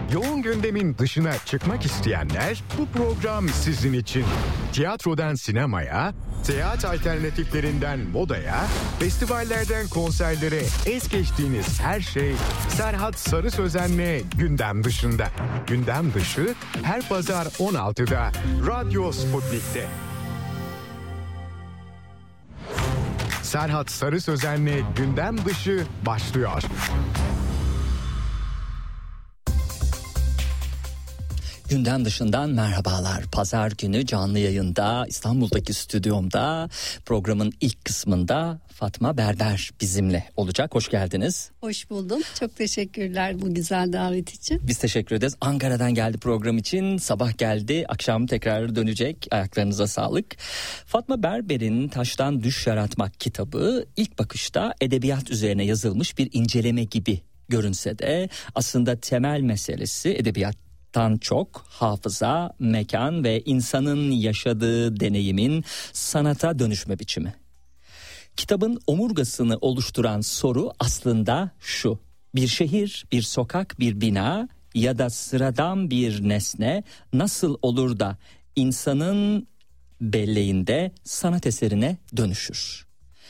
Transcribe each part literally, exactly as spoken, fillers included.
Yoğun gündemin dışına çıkmak isteyenler bu program sizin için. Tiyatrodan sinemaya, seyahat alternatiflerinden modaya, festivallerden konserlere es geçtiğiniz her şey Serhat Sarı Sözen'le gündem dışında. Gündem dışı her pazar on altıda Radyo Sputnik'te. Serhat Sarı Sözen'le gündem dışı başlıyor. Gündem dışından merhabalar. Pazar günü canlı yayında İstanbul'daki stüdyomda programın ilk kısmında Fatma Berber bizimle olacak. Hoş geldiniz. Hoş buldum. Çok teşekkürler bu güzel davet için. Biz teşekkür ederiz. Ankara'dan geldi program için. Sabah geldi. Akşam tekrar dönecek. Ayaklarınıza sağlık. Fatma Berber'in Taştan Düş Yaratmak kitabı ilk bakışta edebiyat üzerine yazılmış bir inceleme gibi görünse de aslında temel meselesi edebiyat tan çok hafıza, mekan ve insanın yaşadığı deneyimin sanata dönüşme biçimi. Kitabın omurgasını oluşturan soru aslında şu: bir şehir, bir sokak, bir bina ya da sıradan bir nesne nasıl olur da insanın belleğinde sanat eserine dönüşür?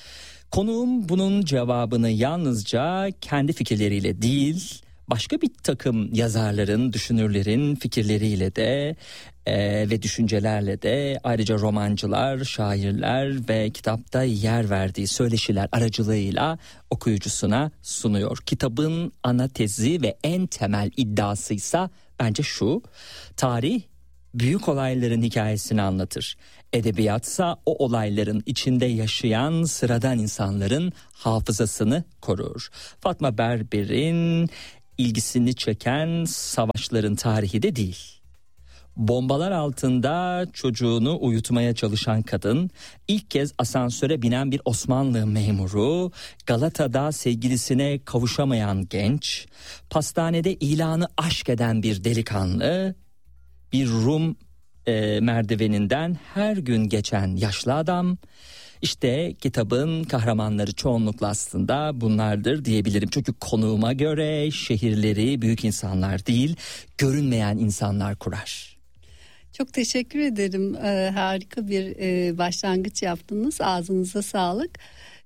Konuğum bunun cevabını yalnızca kendi fikirleriyle değil, başka bir takım yazarların, düşünürlerin fikirleriyle de e, ve düşüncelerle de, ayrıca romancılar, şairler ve kitapta yer verdiği söyleşiler aracılığıyla okuyucusuna sunuyor. Kitabın ana tezi ve en temel iddiasıysa bence şu: tarih büyük olayların hikayesini anlatır. Edebiyatsa o olayların içinde yaşayan sıradan insanların hafızasını korur. Fatma Berber'in ilgisini çeken savaşların tarihi de değil. Bombalar altında çocuğunu uyutmaya çalışan kadın, ilk kez asansöre binen bir Osmanlı memuru, Galata'da sevgilisine kavuşamayan genç, pastanede ilanı aşk eden bir delikanlı, bir Rum e, merdiveninden her gün geçen yaşlı adam. İşte kitabın kahramanları çoğunlukla aslında bunlardır diyebilirim. Çünkü konuğuma göre şehirleri büyük insanlar değil, görünmeyen insanlar kurar. Çok teşekkür ederim. Ee, harika bir e, başlangıç yaptınız. Ağzınıza sağlık.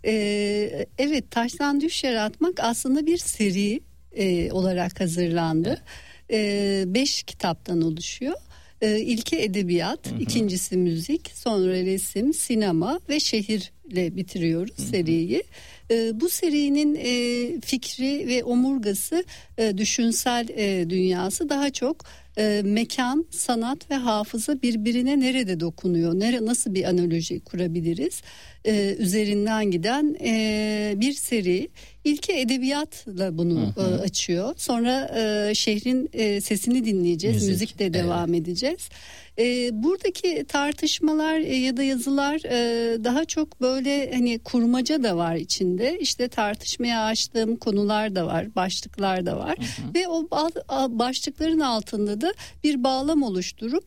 Ee, evet, Taştan Düş Yaratmak aslında bir seri e, olarak hazırlandı. Evet. Ee, beş kitaptan oluşuyor. İlki edebiyat, hı hı. ikincisi müzik, sonra resim, sinema ve şehirle bitiriyoruz, hı hı. seriyi. Bu serinin fikri ve omurgası, düşünsel dünyası daha çok mekan, sanat ve hafıza birbirine nerede dokunuyor, nere, nasıl bir analoji kurabiliriz üzerinden giden bir seri. İlki edebiyatla bunu hı hı. açıyor. Sonra şehrin sesini dinleyeceğiz. Müzik, müzikle evet. devam edeceğiz. Buradaki tartışmalar ya da yazılar daha çok böyle hani kurmaca da var içinde. İşte tartışmaya açtığım konular da var, başlıklar da var. Hı hı. Ve o başlıkların altında da bir bağlam oluşturup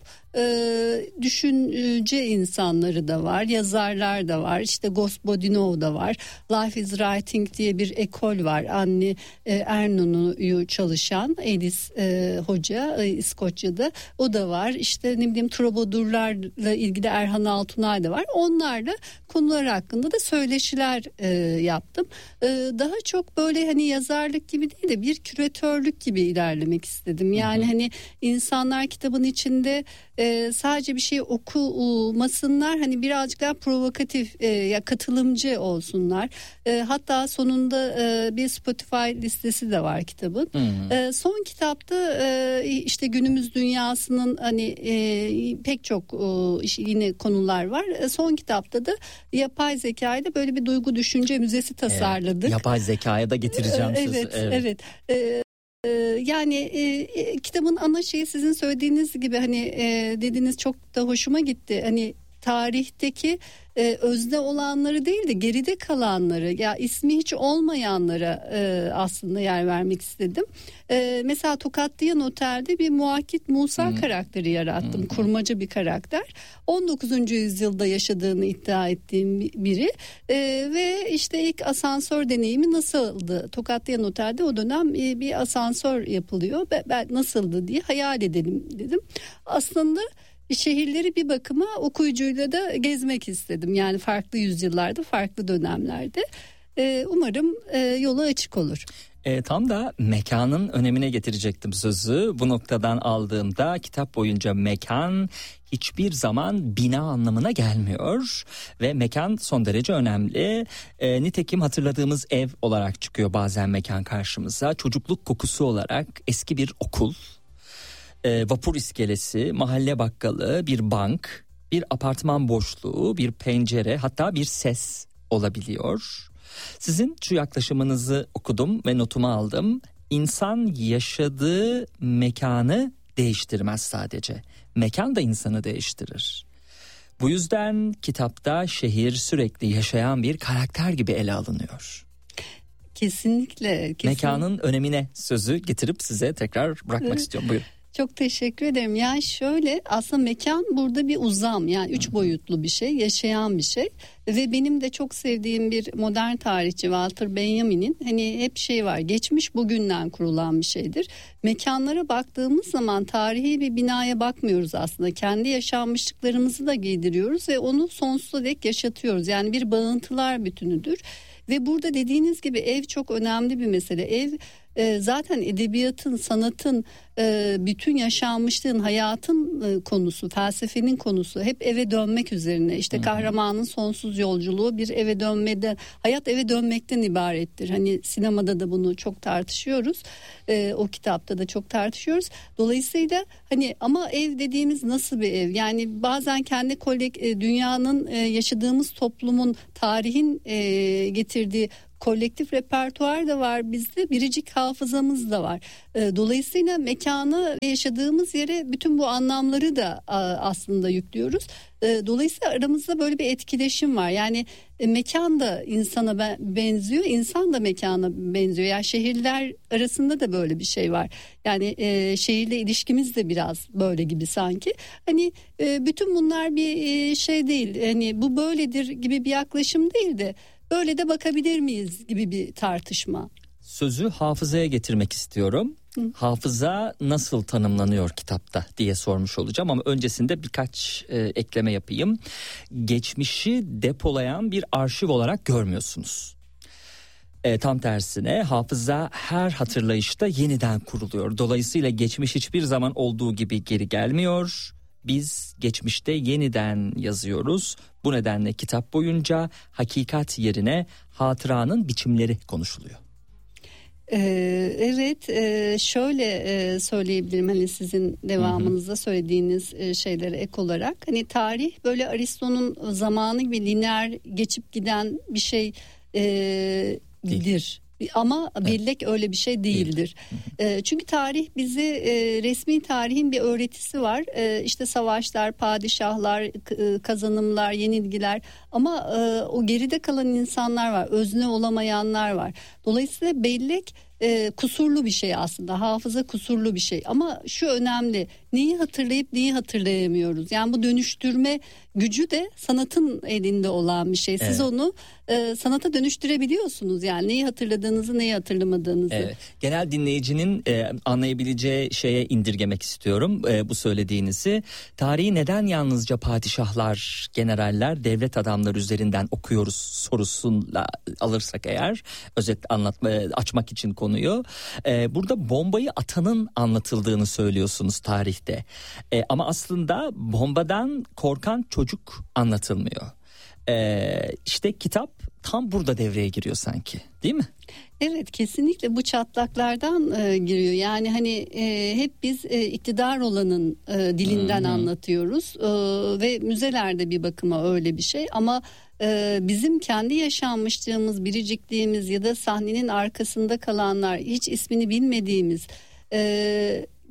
düşünce insanları da var, yazarlar da var. İşte Gospodinov da var. Life is Writing diye bir ekol var. Anne Ernon'u çalışan Elis Hoca, İskoçya'da. O da var. İşte ne bileyim Trobadurlarla ilgili Erhan Altunay da var. Onlarla konular hakkında da söyleşiler e, yaptım. E, daha çok böyle hani yazarlık gibi değil de bir küratörlük gibi ilerlemek istedim. Yani hı hı. hani insanlar kitabın içinde e, sadece bir şey okumasınlar, hani birazcık daha provokatif e, ya katılımcı olsunlar. E, hatta sonunda e, bir Spotify listesi de var kitabın. Hı hı. E, son kitapta e, işte günümüz dünyasının hani e, pek çok e, yine konular var. E, son kitapta da yapay zekayla böyle bir duygu düşünce müzesi tasarladık. Evet, yapay zekaya da getireceğim evet, sizi. Evet, evet. Ee, yani e, kitabın ana şeyi sizin söylediğiniz gibi hani e, dediğiniz çok da hoşuma gitti. Hani tarihteki e, özde olanları değil de geride kalanları, ya ismi hiç olmayanlara e, aslında yer vermek istedim. E, mesela Tokatlıyan Otel'de bir Muakkit Musa hmm. karakteri yarattım. Hmm. Kurmaca bir karakter. on dokuzuncu yüzyılda yaşadığını iddia ettiğim biri e, ve işte ilk asansör deneyimi nasıldı? Tokatlıyan Otel'de o dönem e, bir asansör yapılıyor. Ben, ben nasıldı diye hayal edelim dedim. Aslında şehirleri bir bakıma okuyucuyla da gezmek istedim. Yani farklı yüzyıllarda, farklı dönemlerde. Ee, umarım e, yolu açık olur. E, tam da mekanın önemine getirecektim sözü. Bu noktadan aldığımda kitap boyunca mekan hiçbir zaman bina anlamına gelmiyor. Ve mekan son derece önemli. E, nitekim hatırladığımız ev olarak çıkıyor bazen mekan karşımıza. Çocukluk kokusu olarak eski bir okul. E, vapur iskelesi, mahalle bakkalı, bir bank, bir apartman boşluğu, bir pencere, hatta bir ses olabiliyor. Sizin şu yaklaşımınızı okudum ve notumu aldım. İnsan yaşadığı mekanı değiştirmez sadece. Mekan da insanı değiştirir. Bu yüzden kitapta şehir sürekli yaşayan bir karakter gibi ele alınıyor. Kesinlikle. kesinlikle. Mekanın önemine sözü getirip size tekrar bırakmak evet. istiyorum. Buyurun. Çok teşekkür ederim. Yani şöyle, aslında mekan burada bir uzam, yani üç boyutlu bir şey, yaşayan bir şey. Ve benim de çok sevdiğim bir modern tarihçi Walter Benjamin'in hani hep şey var, geçmiş bugünden kurulan bir şeydir. Mekanlara baktığımız zaman tarihi bir binaya bakmıyoruz aslında. Kendi yaşanmışlıklarımızı da giydiriyoruz ve onu sonsuza dek yaşatıyoruz. Yani bir bağıntılar bütünüdür. Ve burada dediğiniz gibi ev çok önemli bir mesele. Ev e, zaten edebiyatın, sanatın, e, bütün yaşanmışlığın, hayatın e, konusu, felsefenin konusu. Hep eve dönmek üzerine. İşte kahramanın sonsuz yolculuğu bir eve dönmeden, hayat eve dönmekten ibarettir. Hani sinemada da bunu çok tartışıyoruz. E, o kitapta da çok tartışıyoruz. Dolayısıyla hani ama ev dediğimiz nasıl bir ev? Yani bazen kendi kolek, e, dünyanın e, yaşadığımız toplumun, tarihin e, getirdiği kolektif repertuar da var bizde, biricik hafızamız da var. Dolayısıyla mekana ve yaşadığımız yere bütün bu anlamları da aslında yüklüyoruz. Dolayısıyla aramızda böyle bir etkileşim var. Yani mekan da insana benziyor, insan da mekana benziyor. Yani şehirler arasında da böyle bir şey var. Yani şehirle ilişkimiz de biraz böyle gibi sanki. Hani bütün bunlar bir şey değil. Hani bu böyledir gibi bir yaklaşım değil de böyle de bakabilir miyiz gibi bir tartışma. Sözü hafızaya getirmek istiyorum. Hı. Hafıza nasıl tanımlanıyor kitapta diye sormuş olacağım ama öncesinde birkaç e, ekleme yapayım. Geçmişi depolayan bir arşiv olarak görmüyorsunuz. E, tam tersine hafıza her hatırlayışta yeniden kuruluyor. Dolayısıyla geçmiş hiçbir zaman olduğu gibi geri gelmiyor. Biz geçmişte yeniden yazıyoruz. Bu nedenle kitap boyunca hakikat yerine hatıranın biçimleri konuşuluyor. Ee, evet, e, şöyle e, söyleyebilirim, hani sizin devamınızda hı hı. söylediğiniz e, şeylere ek olarak, hani tarih böyle Aristo'nun zamanı gibi lineer geçip giden bir şey e, dir. Ama bellek evet. öyle bir şey değildir. E, çünkü tarih bize e, resmi tarihin bir öğretisi var. E, işte savaşlar, padişahlar, e, kazanımlar, yenilgiler. Ama e, o geride kalan insanlar var. Özne olamayanlar var. Dolayısıyla bellek e, kusurlu bir şey aslında. Hafıza kusurlu bir şey. Ama şu önemli. Neyi hatırlayıp neyi hatırlayamıyoruz. Yani bu dönüştürme gücü de sanatın elinde olan bir şey. Siz evet. onu e, sanata dönüştürebiliyorsunuz. Yani neyi hatırladığınızı, neyi hatırlamadığınızı. Evet. Genel dinleyicinin e, anlayabileceği şeye indirgemek istiyorum e, bu söylediğinizi. Tarihi neden yalnızca padişahlar, generaller, devlet adamları üzerinden okuyoruz sorusuyla alırsak eğer, özet anlatma açmak için konuyu. E, burada bombayı atanın anlatıldığını söylüyorsunuz tarihte. E, ama aslında bombadan korkan çocuk anlatılmıyor. E, işte kitap tam burada devreye giriyor sanki, değil mi? Evet, kesinlikle bu çatlaklardan e, giriyor. Yani hani e, hep biz e, iktidar olanın e, dilinden Hı-hı. anlatıyoruz e, ve müzelerde bir bakıma öyle bir şey. Ama e, bizim kendi yaşanmışlığımız, biricikliğimiz ya da sahnenin arkasında kalanlar, hiç ismini bilmediğimiz, e,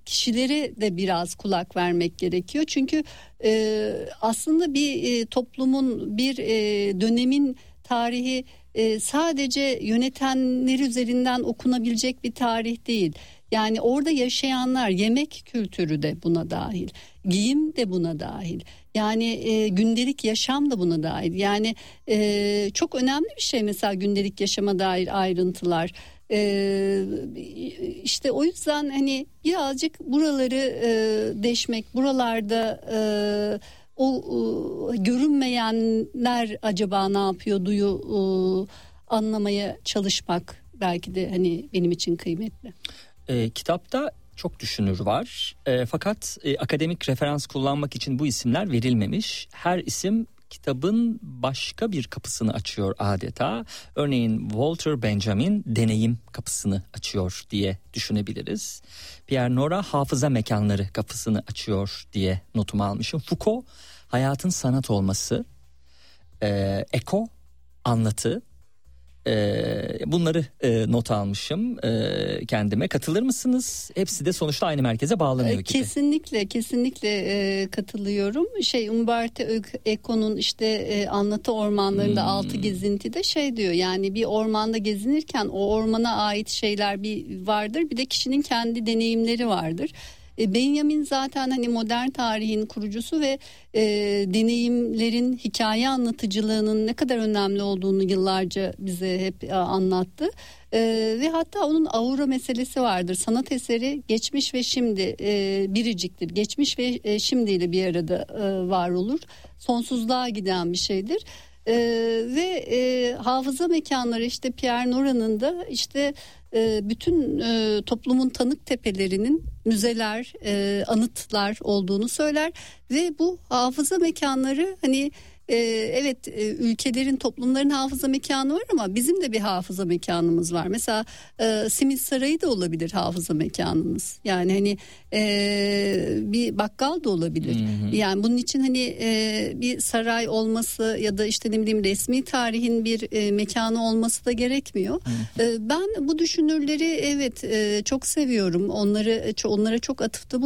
kişilere de biraz kulak vermek gerekiyor. Çünkü e, aslında bir e, toplumun, bir e, dönemin tarihi e, sadece yönetenler üzerinden okunabilecek bir tarih değil. Yani orada yaşayanlar, yemek kültürü de buna dahil, giyim de buna dahil. Yani e, gündelik yaşam da buna dahil. Yani e, çok önemli bir şey mesela gündelik yaşama dair ayrıntılar. Ee, işte o yüzden hani birazcık buraları e, deşmek, buralarda e, o e, görünmeyenler acaba ne yapıyor duyu e, anlamaya çalışmak belki de hani benim için kıymetli. E, kitapta çok düşünür var e, fakat e, akademik referans kullanmak için bu isimler verilmemiş. Her isim kitabın başka bir kapısını açıyor adeta. Örneğin Walter Benjamin deneyim kapısını açıyor diye düşünebiliriz. Pierre Nora hafıza mekanları kapısını açıyor diye notumu almışım. Foucault hayatın sanat olması, e, Eko anlatı. Ee, bunları e, not almışım e, kendime. Katılır mısınız? Hepsi de sonuçta aynı merkeze bağlanıyor gibi. Kesinlikle, kesinlikle e, katılıyorum. Şey Umberto Eco'nun işte e, Anlatı Ormanlarında hmm. Altı Gezintide şey diyor. Yani bir ormanda gezinirken o ormana ait şeyler bir vardır. Bir de kişinin kendi deneyimleri vardır. Benjamin zaten hani modern tarihin kurucusu ve e, deneyimlerin hikaye anlatıcılığının ne kadar önemli olduğunu yıllarca bize hep e, anlattı. E, ve hatta onun aura meselesi vardır. Sanat eseri geçmiş ve şimdi e, biriciktir. Geçmiş ve e, şimdiyle bir arada e, var olur. Sonsuzluğa giden bir şeydir. Ee, ve e, hafıza mekanları işte Pierre Nora'nın da işte e, bütün e, toplumun tanık tepelerinin müzeler, e, anıtlar olduğunu söyler ve bu hafıza mekanları hani e, evet e, ülkelerin, toplumların hafıza mekanı var ama bizim de bir hafıza mekanımız var. Mesela e, Simit Sarayı da olabilir hafıza mekanımız. Yani hani e, bir bakkal da olabilir. Hı hı. Yani bunun için hani e, bir saray olması ya da işte ne bileyim resmi tarihin bir e, mekanı olması da gerekmiyor. Hı hı. E, ben bu düşünürleri evet e, çok seviyorum. Onları onlara çok atıfta